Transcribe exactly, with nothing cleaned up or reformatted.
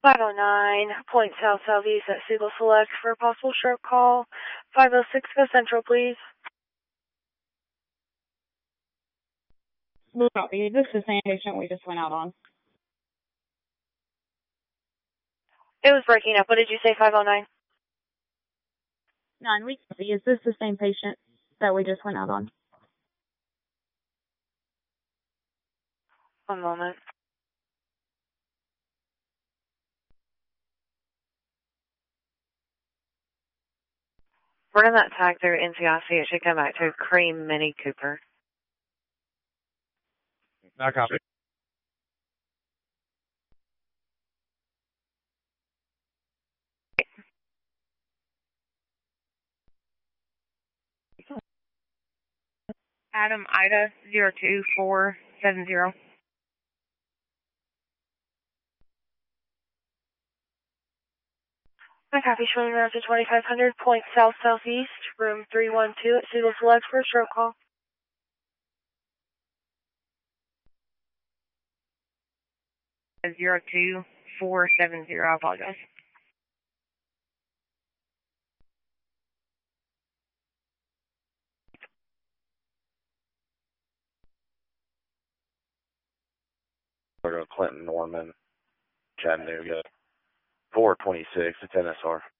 five oh nine, point south southeast at Siegel Select for a possible stroke call. five oh six, go central, please. Blue copy. This is the same patient we just went out on. It was breaking up. What did you say, five oh nine? Nine, we copy. Is this the same patient that we just went out on? One moment. Running that tag through N C I C, it should come back to Cream Mini Cooper. Not copy. Adam Ida zero two four seven zero. My copy showing around to twenty-five hundred, point south southeast, room three one two at Siegel Select for a stroke call. zero two four seven zero, I apologize. Clinton Norman, Chattanooga, four twenty-six, it's N S R.